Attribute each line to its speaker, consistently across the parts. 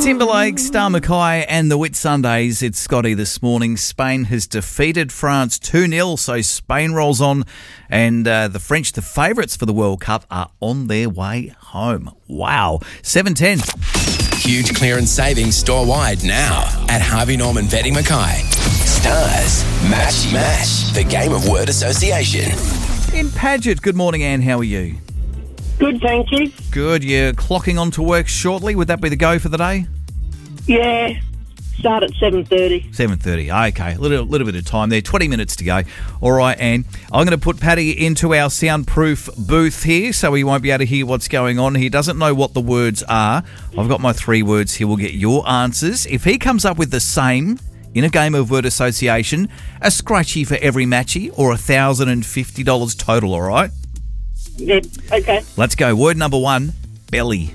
Speaker 1: Timberlake, Star Mackay and the Whit Sundays. It's Scotty this morning. Spain has defeated France 2-0, so Spain rolls on, and the French, the favourites for the World Cup, are on their way home. Wow. 7:10.
Speaker 2: Huge clearance savings store-wide now at Harvey Norman Betting Mackay. Stars, Matchy Match, the game of word association.
Speaker 1: In Paget, good morning, Anne. How are you?
Speaker 3: Good, thank you.
Speaker 1: Good. You're clocking on to work shortly. Would that be the go for the day?
Speaker 3: Yeah, start at 7:30.
Speaker 1: 7:30. Okay, a little bit of time there. 20 minutes to go. All right, Anne. I'm going to put Paddy into our soundproof booth here, so he won't be able to hear what's going on. He doesn't know what the words are. I've got my 3 words. He will get your answers. If he comes up with the same in a game of word association, a scratchy for every matchy, or $1,050 total. All right.
Speaker 3: Yeah, okay.
Speaker 1: Let's go. Word number 1, belly.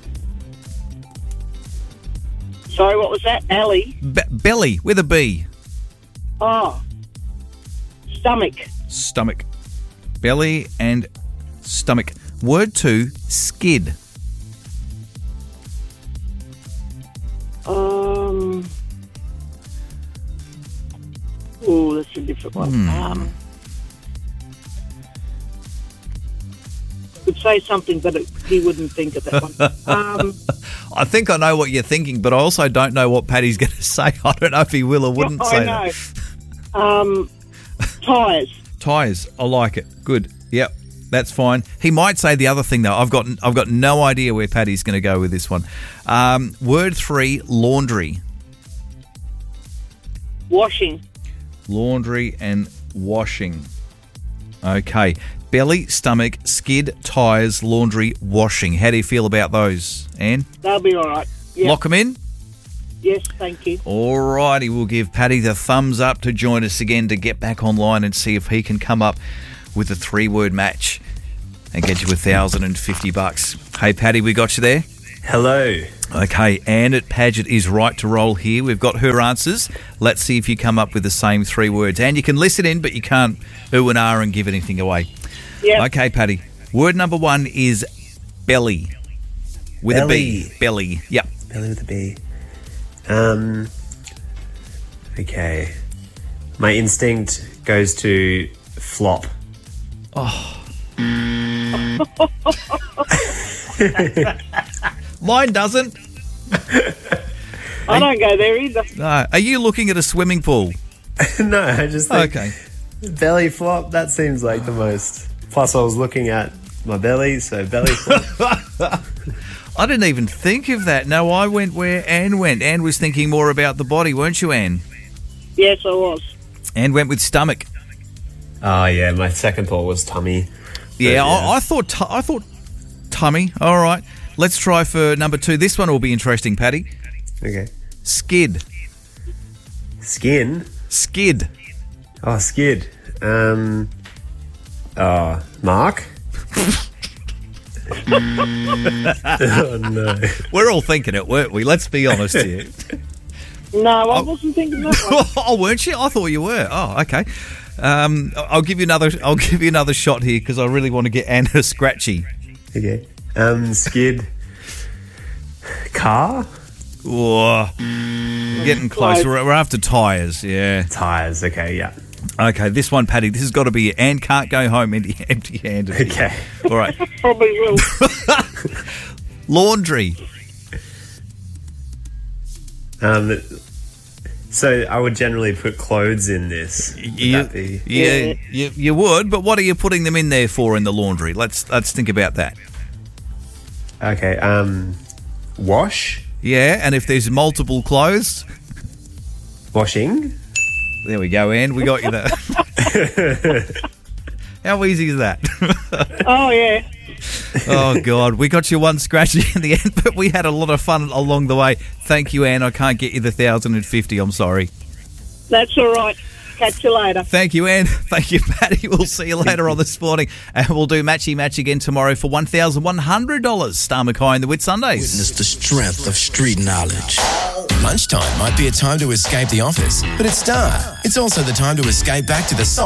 Speaker 3: Sorry, what was that? Alley?
Speaker 1: Belly with a B.
Speaker 3: Oh. Stomach.
Speaker 1: Stomach. Belly and stomach. Word 2, skid.
Speaker 3: Oh, that's a different one. Would say something, but he wouldn't think of that one.
Speaker 1: I think I know what you're thinking, but I also don't know what Paddy's going to say. I don't know if he will or wouldn't say that.
Speaker 3: I know. Tyres.
Speaker 1: Tyres. I like it. Good. Yep. That's fine. He might say the other thing though. I've got no idea where Paddy's going to go with this one. Word 3, laundry.
Speaker 3: Washing.
Speaker 1: Laundry and washing. Okay. Belly, stomach, skid, tyres, laundry, washing. How do you feel about those, Anne?
Speaker 3: They'll be all right. Yep.
Speaker 1: Lock them in?
Speaker 3: Yes, thank you.
Speaker 1: All righty. We'll give Paddy the thumbs up to join us again to get back online and see if he can come up with a 3-word match and get you $1,050. Hey, Paddy, we got you there?
Speaker 4: Hello.
Speaker 1: Okay, Anne at Paget is right to roll here. We've got her answers. Let's see if you come up with the same 3 words. And you can listen in, but you can't ooh and ah and give anything away.
Speaker 3: Yeah.
Speaker 1: Okay, Paddy. Word number 1 is belly. With a B. Belly. Yep.
Speaker 4: Belly with a B. Okay. My instinct goes to flop.
Speaker 1: Mine doesn't.
Speaker 3: I don't go there either.
Speaker 1: No. Are you looking at a swimming pool?
Speaker 4: No, I just think
Speaker 1: Okay.
Speaker 4: belly flop, that seems like the most. Plus I was looking at my belly, so belly flop.
Speaker 1: I didn't even think of that. No, I went where Anne went. Anne was thinking more about the body, weren't you, Anne?
Speaker 3: Yes, I was.
Speaker 1: Anne went with stomach.
Speaker 4: Oh yeah, my second thought was tummy.
Speaker 1: Yeah, I thought tummy. All right. Let's try for number 2. This one will be interesting, Paddy.
Speaker 4: Okay.
Speaker 1: Skid.
Speaker 4: Skin.
Speaker 1: Skid.
Speaker 4: Oh, skid. Mark? Oh, no.
Speaker 1: We're all thinking it, weren't we? Let's be honest here.
Speaker 3: No, I wasn't thinking that one.
Speaker 1: Oh, weren't you? I thought you were. Oh, okay. I'll give you another shot here because I really want to get Anne her scratchy.
Speaker 4: Okay. Skid. Car?
Speaker 1: Oh, getting close. We're after tyres, yeah.
Speaker 4: Tyres, okay, yeah.
Speaker 1: Okay, this one, Paddy, this has got to be Anne can't go home empty-handed.
Speaker 4: Okay.
Speaker 1: All right.
Speaker 3: Probably will.
Speaker 1: Laundry.
Speaker 4: So I would generally put clothes in this. Would that be?
Speaker 1: Yeah, you would, but what are you putting them in there for in the laundry? Let's think about that.
Speaker 4: Okay, wash?
Speaker 1: Yeah, and if there's multiple clothes,
Speaker 4: Washing?
Speaker 1: there we go, Anne. We got you there. How easy is that?
Speaker 3: Oh, yeah.
Speaker 1: Oh, God. We got you one scratchy in the end, but we had a lot of fun along the way. Thank you, Anne. I can't get you the $1,050. I'm sorry.
Speaker 3: That's all right. Catch you later.
Speaker 1: Thank you, Anne. Thank you, Paddy. We'll see you later on this morning. And we'll do Matchy Match again tomorrow for $1,100. Star Mackay and the Whit Sundays.
Speaker 2: Witness the strength of street knowledge. Lunchtime might be a time to escape the office, but at Star, it's also the time to escape back to the